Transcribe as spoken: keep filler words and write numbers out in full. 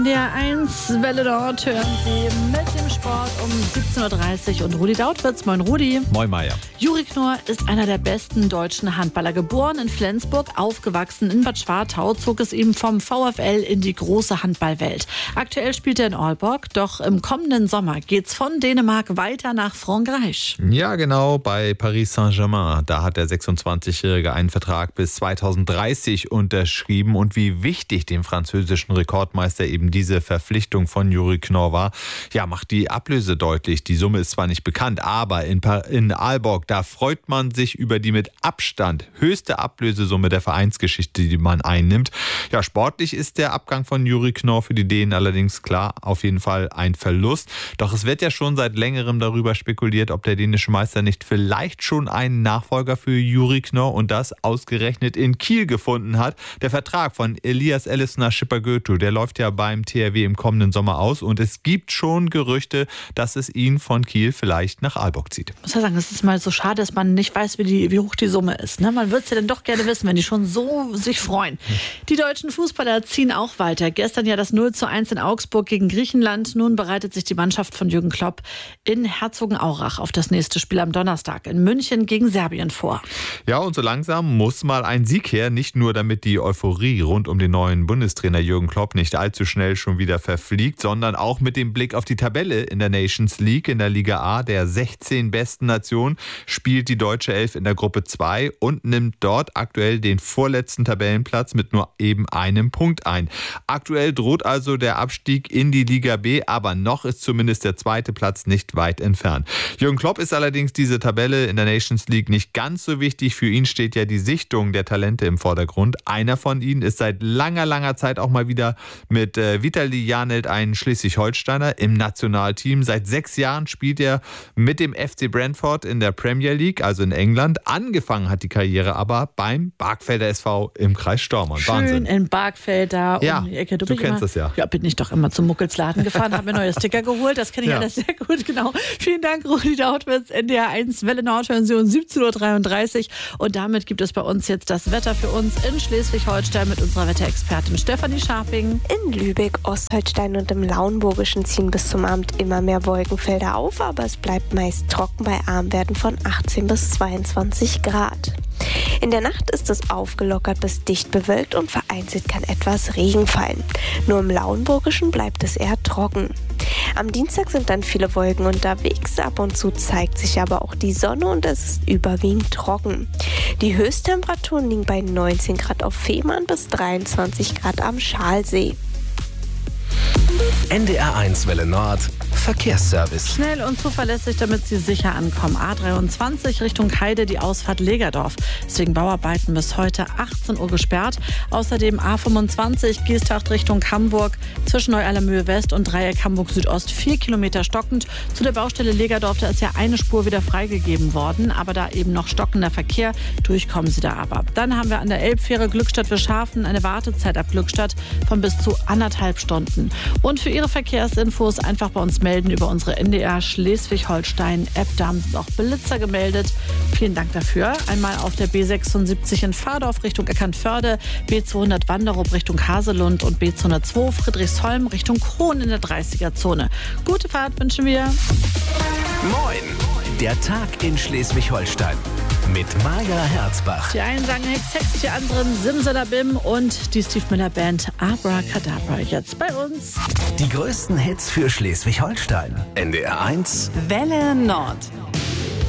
N D R eins Welle Nord hören Sie mit dem Sport um siebzehn Uhr dreißig und Rudi Dautwitz. Moin Rudi. Moin Meier. Juri Knorr ist einer der besten deutschen Handballer. Geboren in Flensburg, aufgewachsen in Bad Schwartau, zog es ihm vom VfL in die große Handballwelt. Aktuell spielt er in Aalborg, doch im kommenden Sommer geht's von Dänemark weiter nach Frankreich. Ja, genau, bei Paris Saint-Germain. Da hat der sechsundzwanzigjährige einen Vertrag bis zweitausenddreißig unterschrieben. Und wie wichtig dem französischen Rekordmeister eben diese Verpflichtung von Juri Knorr war, ja, macht die Ablöse deutlich. Die Summe ist zwar nicht bekannt, aber in, pa- in Aalborg, da freut man sich über die mit Abstand höchste Ablösesumme der Vereinsgeschichte, die man einnimmt. Ja, sportlich ist der Abgang von Juri Knorr für die Dänen allerdings klar auf jeden Fall ein Verlust. Doch es wird ja schon seit längerem darüber spekuliert, ob der dänische Meister nicht vielleicht schon einen Nachfolger für Juri Knorr und das ausgerechnet in Kiel gefunden hat. Der Vertrag von Elias Elisner Schipper-Götu, der läuft ja beim T H W im kommenden Sommer aus und es gibt schon Gerüchte, dass es ihn von Kiel vielleicht nach Aalborg zieht. Ich muss ja sagen, es ist mal so schade, dass man nicht weiß, wie, die, wie hoch die Summe ist. Ne? Man würde es ja dann doch gerne wissen, wenn die schon so sich freuen. Die deutschen Fußballer ziehen auch weiter. Gestern ja das null zu eins in Augsburg gegen Griechenland. Nun bereitet sich die Mannschaft von Jürgen Klopp in Herzogenaurach auf das nächste Spiel am Donnerstag in München gegen Serbien vor. Ja, und so langsam muss mal ein Sieg her, nicht nur damit die Euphorie rund um den neuen Bundestrainer Jürgen Klopp nicht allzu schnell schon wieder verfliegt, sondern auch mit dem Blick auf die Tabelle in der Nations League, in der Liga A, der sechzehn besten Nationen, spielt die deutsche Elf in der Gruppe zwei und nimmt dort aktuell den vorletzten Tabellenplatz mit nur eben einem Punkt ein. Aktuell droht also der Abstieg in die Liga B, aber noch ist zumindest der zweite Platz nicht weit entfernt. Jürgen Klopp ist allerdings diese Tabelle in der Nations League nicht ganz so wichtig. Für ihn steht ja die Sichtung der Talente im Vordergrund. Einer von ihnen ist seit langer, langer Zeit auch mal wieder mit äh, Vitali Janelt ein Schleswig-Holsteiner im Nationalteam. Seit sechs Jahren spielt er mit dem F C Brentford in der Premier League, also in England. Angefangen hat die Karriere aber beim Barkfelder S V im Kreis Stormarn. Schön Wahnsinn. in Barkfeld da Ja, um die Ecke. du kennst immer, das ja. Ja, bin ich doch immer zum Muckelsladen gefahren, habe mir neue Sticker geholt. Das kenne ich Ja. alles sehr gut, genau. Vielen Dank, Rudi Dautwitz. N D R eins Welle Nord hören Sie um siebzehn Uhr dreiunddreißig. Und damit gibt es bei uns jetzt das Wetter für uns in Schleswig-Holstein mit unserer Wetterexpertin Stefanie Scharping. In Lübeck, Ostholstein und im Lauenburgischen ziehen bis zum Abend immer mehr Wolkenfelder auf, aber es bleibt meist trocken bei Armwerten von achtzehn bis zweiundzwanzig Grad. In der Nacht ist es aufgelockert bis dicht bewölkt und vereinzelt kann etwas Regen fallen. Nur im Lauenburgischen bleibt es eher trocken. Am Dienstag sind dann viele Wolken unterwegs, ab und zu zeigt sich aber auch die Sonne und es ist überwiegend trocken. Die Höchsttemperaturen liegen bei neunzehn Grad auf Fehmarn bis dreiundzwanzig Grad am Schalsee. N D R eins Welle Nord Verkehrsservice. Schnell und zuverlässig, damit Sie sicher ankommen. A dreiundzwanzig Richtung Heide, die Ausfahrt Legerdorf. Deswegen Bauarbeiten bis heute achtzehn Uhr gesperrt. Außerdem A fünfundzwanzig Giestacht Richtung Hamburg zwischen Neu-Allermöhe West und Dreieck Hamburg Südost vier Kilometer stockend. Zu der Baustelle Legerdorf, da ist ja eine Spur wieder freigegeben worden, aber da eben noch stockender Verkehr, durchkommen Sie da aber. Dann haben wir an der Elbfähre Glückstadt-Wilschafen eine Wartezeit ab Glückstadt von bis zu anderthalb Stunden. Und für Ihre Verkehrsinfos einfach bei uns melden über unsere N D R Schleswig-Holstein-App. Da haben auch Blitzer gemeldet. Vielen Dank dafür. Einmal auf der B sechsundsiebzig in Fahrdorf Richtung Eckernförde, B zweihundert Wanderup Richtung Haselund und B zweihundertzwei Friedrichsholm Richtung Krohn in der dreißiger-Zone. Gute Fahrt wünschen wir. Moin! Der Tag in Schleswig-Holstein mit Maja Herzbach. Die einen sagen Hex Hex, die anderen Simsalabim und die Steve Miller Band Abracadabra jetzt bei uns. Die größten Hits für Schleswig-Holstein. N D R eins Welle Nord.